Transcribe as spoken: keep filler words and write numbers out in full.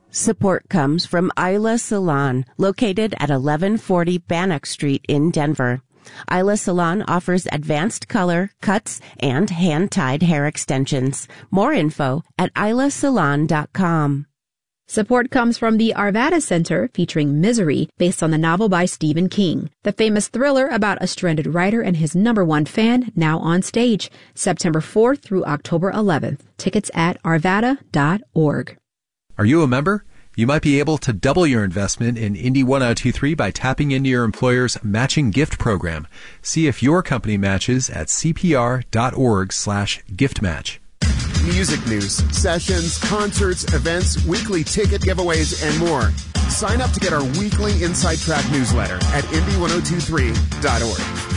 Support comes from Isla Salon, located at eleven forty Bannock Street in Denver. Isla Salon offers advanced color, cuts, and hand-tied hair extensions. More info at isla salon dot com. Support comes from the Arvada Center, featuring Misery, based on the novel by Stephen King. The famous thriller about a stranded writer and his number one fan, now on stage, September fourth through October eleventh. Tickets at arvada dot org. Are you a member? You might be able to double your investment in Indy ten twenty-three by tapping into your employer's matching gift program. See if your company matches at c p r dot org slash gift match. Music news, sessions, concerts, events, weekly ticket giveaways, and more. Sign up to get our weekly Inside Track newsletter at indy ten twenty-three dot org.